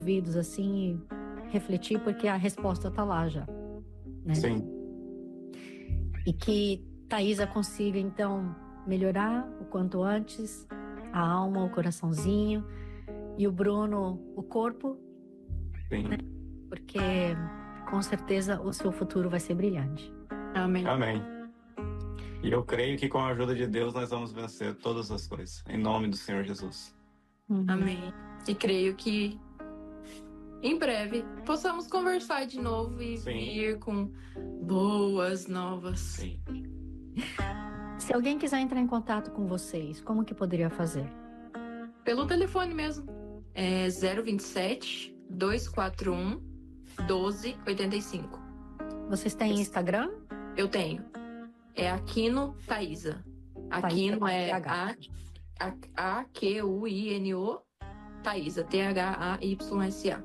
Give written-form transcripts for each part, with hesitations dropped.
ouvidos assim e refletir, porque a resposta tá lá já, né? Sim. E que Thaisa consiga, então, melhorar o quanto antes a alma, o coraçãozinho, e o Bruno, o corpo, Sim. né? Porque, com certeza, o seu futuro vai ser brilhante. Amém. Amém. E eu creio que com a ajuda de Deus nós vamos vencer todas as coisas. Em nome do Senhor Jesus. Amém. E creio que em breve possamos conversar de novo e Sim. vir com boas novas. Sim. Se alguém quiser entrar em contato com vocês, como que poderia fazer? Pelo telefone mesmo. É 027 241 1285. Vocês têm Instagram? Eu tenho. É Aquino Thaisa. Aquino é A-Q-U-I-N-O Thaisa. T-H-A-Y-S-A.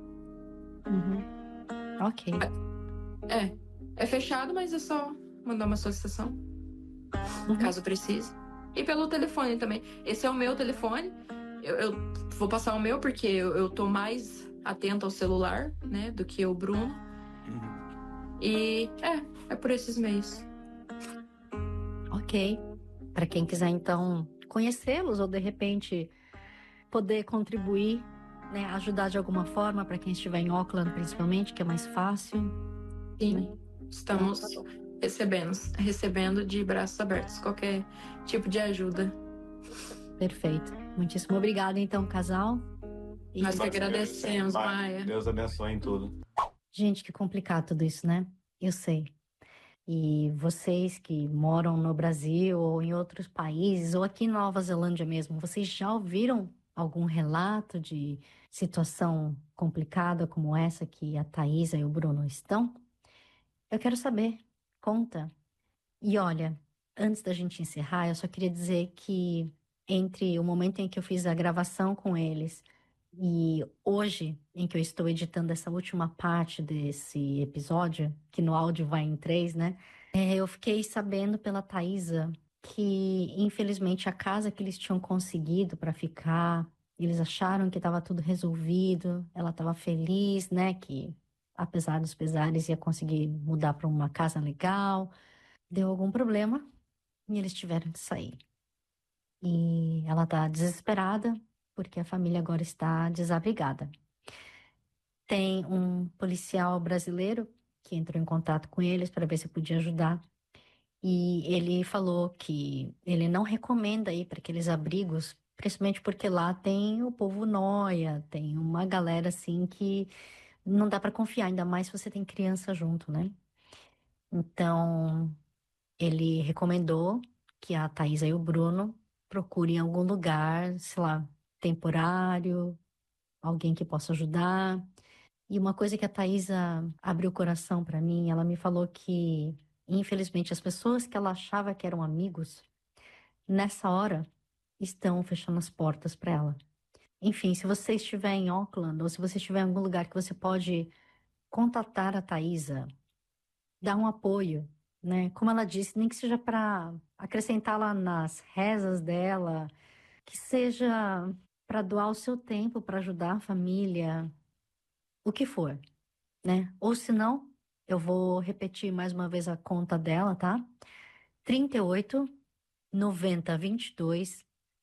Ok. É fechado, mas é só mandar uma solicitação, caso precise. E pelo telefone também. Esse é o meu telefone. Eu vou passar o meu porque eu tô mais atenta ao celular, né, do que o Bruno. E é por esses meios. Ok. Para quem quiser, então, conhecê-los ou, de repente, poder contribuir, né, ajudar de alguma forma para quem estiver em Auckland, principalmente, que é mais fácil. Sim, estamos recebendo de braços abertos qualquer tipo de ajuda. Perfeito. Muitíssimo obrigada, então, casal. E... Nós que agradecemos, Maia. Deus abençoe em tudo. Gente, que complicado tudo isso, né? Eu sei. E vocês que moram no Brasil ou em outros países, ou aqui em Nova Zelândia mesmo, vocês já ouviram algum relato de situação complicada como essa que a Thaisa e o Bruno estão? Eu quero saber. Conta. E olha, antes da gente encerrar, eu só queria dizer que entre o momento em que eu fiz a gravação com eles e hoje, em que eu estou editando essa última parte desse episódio, que no áudio vai em 3, né? Eu fiquei sabendo pela Thaisa que, infelizmente, a casa que eles tinham conseguido para ficar, eles acharam que estava tudo resolvido, ela estava feliz, né? Que, apesar dos pesares, ia conseguir mudar para uma casa legal. Deu algum problema e eles tiveram que sair. E ela está desesperada porque a família agora está desabrigada. Tem um policial brasileiro que entrou em contato com eles para ver se podia ajudar. E ele falou que ele não recomenda ir para aqueles abrigos, principalmente porque lá tem o povo nóia, tem uma galera assim que não dá para confiar, ainda mais se você tem criança junto, né? Então, ele recomendou que a Thaisa e o Bruno procurem algum lugar, sei lá, temporário, alguém que possa ajudar. E uma coisa que a Thaisa abriu o coração para mim, ela me falou que, infelizmente, as pessoas que ela achava que eram amigos, nessa hora, estão fechando as portas para ela. Enfim, se você estiver em Auckland, ou se você estiver em algum lugar que você pode contatar a Thaisa, dar um apoio, né? Como ela disse, nem que seja para acrescentá-la nas rezas dela, que seja para doar o seu tempo para ajudar a família, o que for, né? Ou se não, eu vou repetir mais uma vez a conta dela, tá? 38 90 22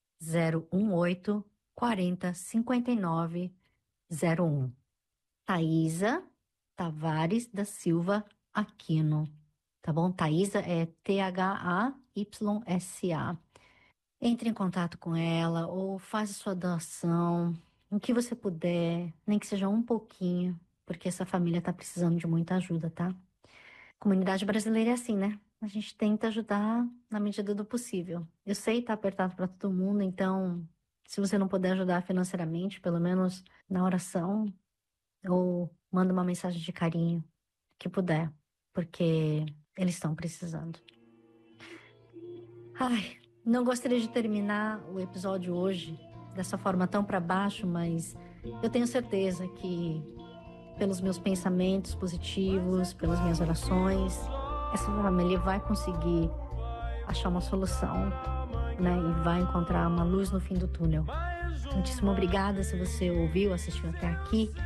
018 40 59 01. Thaisa Tavares da Silva Aquino. Tá bom? Thaisa é Thaysa. Entre em contato com ela ou faça sua doação, o que você puder, nem que seja um pouquinho, porque essa família tá precisando de muita ajuda, tá? Comunidade brasileira é assim, né? A gente tenta ajudar na medida do possível. Eu sei que tá apertado para todo mundo, então, se você não puder ajudar financeiramente, pelo menos na oração, ou manda uma mensagem de carinho, que puder, porque eles estão precisando. Ai, não gostaria de terminar o episódio hoje dessa forma tão para baixo, mas eu tenho certeza que pelos meus pensamentos positivos, pelas minhas orações, essa família vai conseguir achar uma solução, né? E vai encontrar uma luz no fim do túnel. Muitíssimo obrigada se você ouviu, assistiu até aqui.